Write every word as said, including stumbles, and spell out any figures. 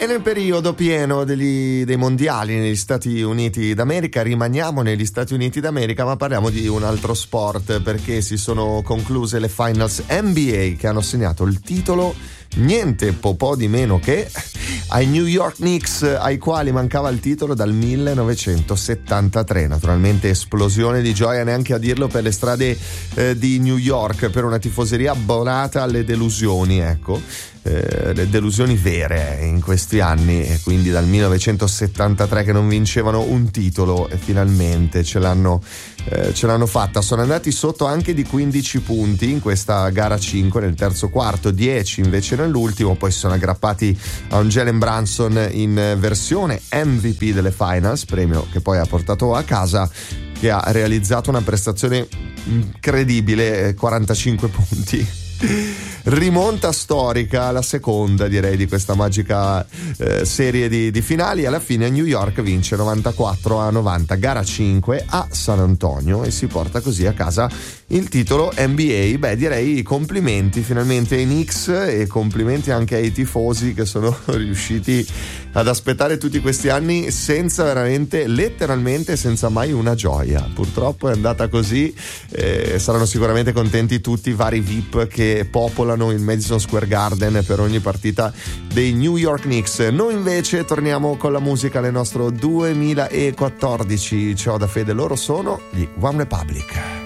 E nel periodo pieno degli, dei mondiali negli Stati Uniti d'America, rimaniamo negli Stati Uniti d'America, ma parliamo di un altro sport, perché si sono concluse le finals N B A che hanno assegnato il titolo niente po' po' di meno che ai New York Knicks, ai quali mancava il titolo dal millenovecentosettantatré. Naturalmente esplosione di gioia, neanche a dirlo, per le strade eh, di New York, per una tifoseria abbonata alle delusioni, ecco. Eh, le delusioni vere in questi anni, e quindi dal millenovecentosettantatré che non vincevano un titolo e finalmente ce l'hanno, eh, ce l'hanno fatta. Sono andati sotto anche di quindici punti in questa gara cinque nel terzo quarto, dieci invece nell'ultimo, poi si sono aggrappati a un Jalen Brunson in versione M V P delle finals, premio che poi ha portato a casa, che ha realizzato una prestazione incredibile, quarantacinque punti. Rimonta storica, la seconda direi di questa magica eh, serie di, di finali. Alla fine New York vince novantaquattro a novanta, gara cinque a San Antonio, e si porta così a casa il titolo N B A. Beh, direi complimenti finalmente ai Knicks, e complimenti anche ai tifosi che sono riusciti ad aspettare tutti questi anni senza veramente, letteralmente senza mai una gioia. Purtroppo è andata così, eh, saranno sicuramente contenti tutti i vari V I P che popolano il Madison Square Garden per ogni partita dei New York Knicks. Noi invece torniamo con la musica nel nostro duemilaquattordici. Ciao da Fede, loro sono gli One Republic.